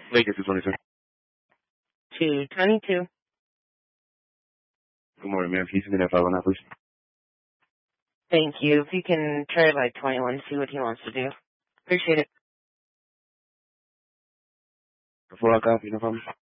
Vacancy 22. 222. Good morning, ma'am. Can you send me that file on that, please? Thank you. If you can try by 21, see what he wants to do. Appreciate it. Before I copy, no problem.